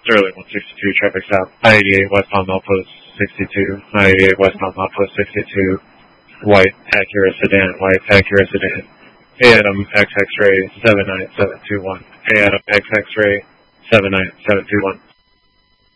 Sterling 162, traffic stop. I-88 westbound Milepost 62. I-88 westbound Milepost 62. White Acura sedan. White Acura sedan. A-Adam XX-ray 79721. A-Adam XX-ray 79721.